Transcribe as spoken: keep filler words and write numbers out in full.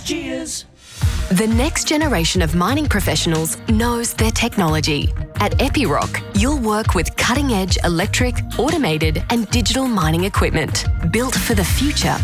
Cheers. The next generation of mining professionals knows their technology. At Epiroc, you'll work with cutting-edge electric, automated and digital mining equipment built for the future